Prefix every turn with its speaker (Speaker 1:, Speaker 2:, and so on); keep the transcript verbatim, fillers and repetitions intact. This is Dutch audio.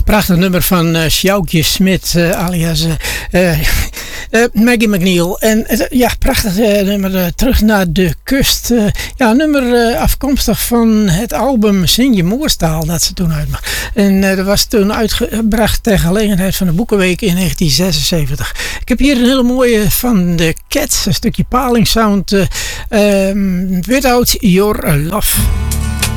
Speaker 1: prachtig nummer van uh, Sjoukje Smit, uh, alias uh, uh, uh, Maggie McNeil. En uh, ja, prachtig uh, nummer, uh, Terug naar de kust. Uh, ja, nummer uh, afkomstig van het album Zing je Moerstaal, dat ze toen uitbracht. En uh, dat was toen uitgebracht ter gelegenheid van de Boekenweek in negentien zesenzeventig. Ik heb hier een hele mooie van de Cats, een stukje palingsound. Uh, um, Without Your Love.